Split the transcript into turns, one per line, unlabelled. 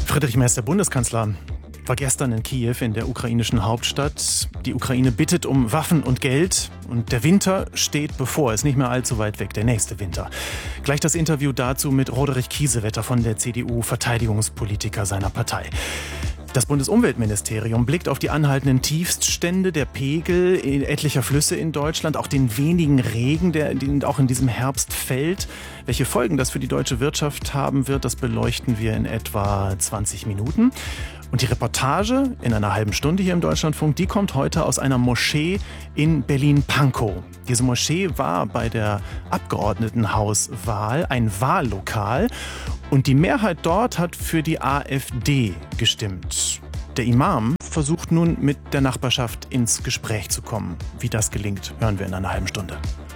Friedrich Merz, der Bundeskanzler, war gestern in Kiew in der ukrainischen Hauptstadt. Die Ukraine bittet um Waffen und Geld und der Winter steht bevor, ist nicht mehr allzu weit weg, der nächste Winter. Gleich das Interview dazu mit Roderich Kiesewetter von der CDU, Verteidigungspolitiker seiner Partei. Das Bundesumweltministerium blickt auf die anhaltenden Tiefststände der Pegel etlicher Flüsse in Deutschland, auch den wenigen Regen, der auch in diesem Herbst fällt. Welche Folgen das für die deutsche Wirtschaft haben wird, das beleuchten wir in etwa 20 Minuten. Und die Reportage in einer halben Stunde hier im Deutschlandfunk, die kommt heute aus einer Moschee in Berlin-Pankow. Diese Moschee war bei der Abgeordnetenhauswahl ein Wahllokal und die Mehrheit dort hat für die AfD gestimmt. Der Imam versucht nun mit der Nachbarschaft ins Gespräch zu kommen. Wie das gelingt, hören wir in einer halben Stunde.